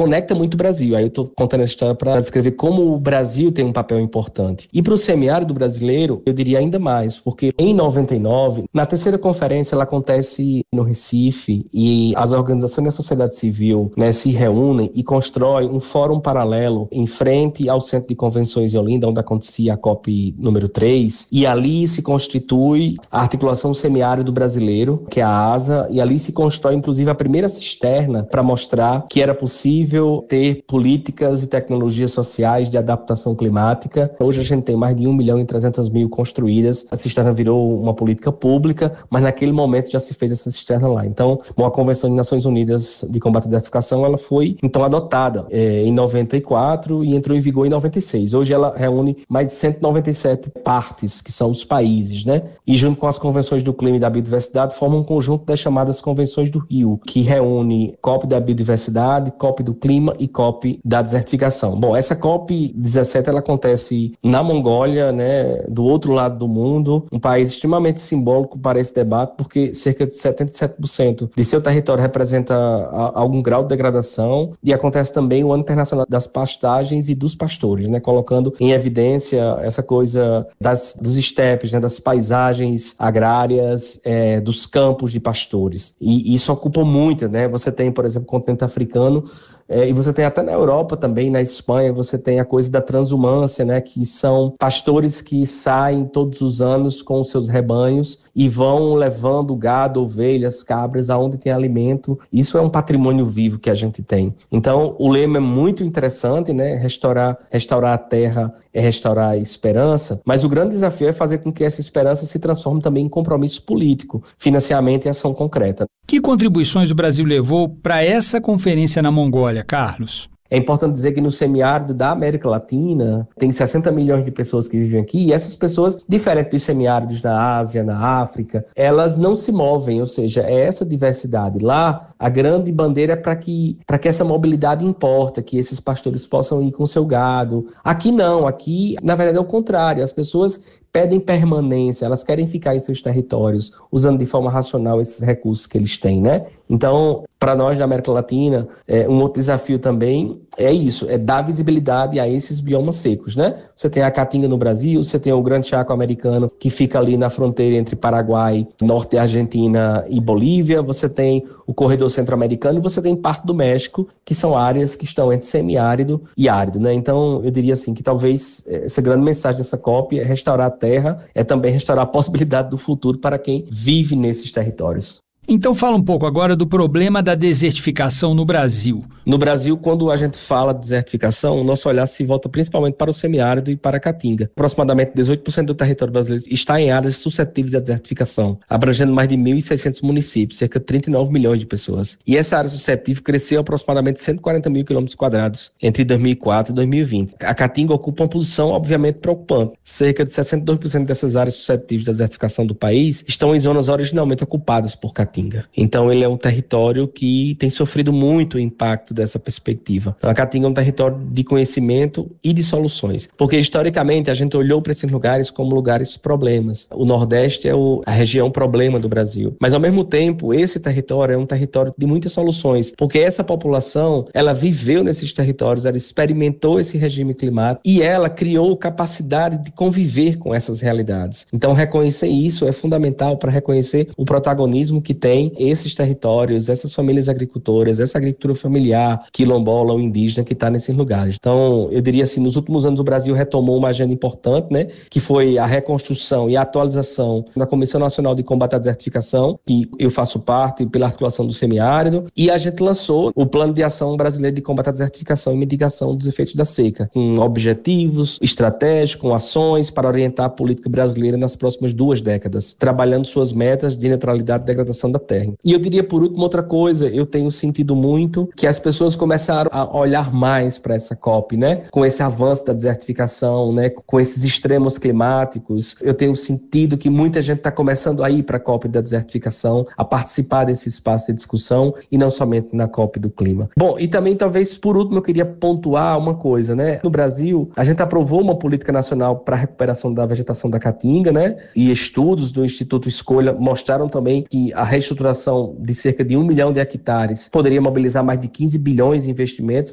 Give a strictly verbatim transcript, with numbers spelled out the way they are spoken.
conecta muito o Brasil. Aí eu estou contando a história para descrever como o Brasil tem um papel importante. E para o semiárido brasileiro, eu diria ainda mais, porque em noventa e nove, na terceira conferência, ela acontece no Recife e as organizações da sociedade civil, né, se reúnem e constroem um fórum paralelo em frente ao Centro de Convenções em Olinda, onde acontecia a COP número três, e ali se constitui a Articulação Semiárido Brasileiro, que é a ASA, e ali se constrói inclusive a primeira cisterna para mostrar que era possível ter políticas e tecnologias sociais de adaptação climática. Hoje a gente tem mais de um milhão e trezentos mil construídas, a cisterna virou uma política pública, mas naquele momento já se fez essa cisterna lá. Então, a Convenção de Nações Unidas de Combate à Desertificação, ela foi então adotada é, em noventa e quatro e entrou em vigor em noventa e seis. Hoje ela reúne mais de cento e noventa e sete partes, que são os países, né? E junto com as convenções do clima e da biodiversidade, formam um conjunto das chamadas Convenções do Rio, que reúne COP da biodiversidade, COP do clima e COP da desertificação. Bom, essa COP dezessete, ela acontece na Mongólia, né, do outro lado do mundo, um país extremamente simbólico para esse debate, porque cerca de setenta e sete por cento de seu território representa algum grau de degradação, e acontece também o Ano Internacional das Pastagens e dos Pastores, né, colocando em evidência essa coisa das, dos estepes, né, das paisagens agrárias, é, dos campos de pastores. E isso ocupa muito, né? Você tem, por exemplo, o continente africano, é, e você tem até na Europa também, na Espanha, você tem a coisa da transumância, né, que são pastores que saem todos os anos com os seus rebanhos e vão levando gado, ovelhas, cabras, aonde tem alimento. Isso é um patrimônio vivo que a gente tem. Então, o lema é muito interessante, né? Restaurar, restaurar a terra é restaurar a esperança, mas o grande desafio é fazer com que essa esperança se transforme também em compromisso político, financiamento e ação concreta. Que contribuições o Brasil levou para essa conferência na Mongólia, Carlos? É importante dizer que no semiárido da América Latina tem sessenta milhões de pessoas que vivem aqui, e essas pessoas, diferente dos semiáridos na Ásia, na África, elas não se movem, ou seja, é essa diversidade. Lá, a grande bandeira é para que, para que essa mobilidade importa, que esses pastores possam ir com seu gado. Aqui não, aqui, na verdade, é o contrário. As pessoas pedem permanência, elas querem ficar em seus territórios, usando de forma racional esses recursos que eles têm, né? Então, para nós da América Latina, é, um outro desafio também é isso, é dar visibilidade a esses biomas secos, né? Você tem a Caatinga no Brasil, você tem o Grande Chaco americano, que fica ali na fronteira entre Paraguai, norte da Argentina e Bolívia, você tem o Corredor Centro-Americano e você tem parte do México, que são áreas que estão entre semiárido e árido, né? Então, eu diria assim, que talvez essa grande mensagem dessa COP é restaurar a terra, é também restaurar a possibilidade do futuro para quem vive nesses territórios. Então fala um pouco agora do problema da desertificação no Brasil. No Brasil, quando a gente fala de desertificação, o nosso olhar se volta principalmente para o semiárido e para a Caatinga. Aproximadamente dezoito por cento do território brasileiro está em áreas suscetíveis à desertificação, abrangendo mais de mil e seiscentos municípios, cerca de trinta e nove milhões de pessoas. E essa área suscetível cresceu aproximadamente cento e quarenta mil quilômetros quadrados entre dois mil e quatro e dois mil e vinte. A Caatinga ocupa uma posição, obviamente, preocupante. Cerca de sessenta e dois por cento dessas áreas suscetíveis à desertificação do país estão em zonas originalmente ocupadas por Caatinga. Então ele é um território que tem sofrido muito o impacto dessa perspectiva. Então, a Caatinga é um território de conhecimento e de soluções, porque historicamente a gente olhou para esses lugares como lugares problemas. O Nordeste é o, a região problema do Brasil, mas ao mesmo tempo esse território é um território de muitas soluções, porque essa população, ela viveu nesses territórios, ela experimentou esse regime climático e ela criou capacidade de conviver com essas realidades. Então reconhecer isso é fundamental para reconhecer o protagonismo que tem esses territórios, essas famílias agricultoras, essa agricultura familiar, quilombola ou indígena que está nesses lugares. Então, eu diria assim, nos últimos anos o Brasil retomou uma agenda importante, né, que foi a reconstrução e a atualização da Comissão Nacional de Combate à Desertificação, que eu faço parte pela articulação do semiárido, e a gente lançou o Plano de Ação Brasileiro de Combate à Desertificação e Mitigação dos Efeitos da Seca, com objetivos estratégicos, com ações para orientar a política brasileira nas próximas duas décadas, trabalhando suas metas de neutralidade e degradação da terra. E eu diria, por último, outra coisa, eu tenho sentido muito que as pessoas começaram a olhar mais para essa COP, né? Com esse avanço da desertificação, né? Com esses extremos climáticos, eu tenho sentido que muita gente está começando a ir para a COP da desertificação, a participar desse espaço de discussão e não somente na COP do clima. Bom, e também talvez, por último, eu queria pontuar uma coisa, né? No Brasil, a gente aprovou uma política nacional para a recuperação da vegetação da Caatinga, né? E estudos do Instituto Escolha mostraram também que a reestruturação de cerca de um milhão de hectares poderia mobilizar mais de quinze bilhões em investimentos.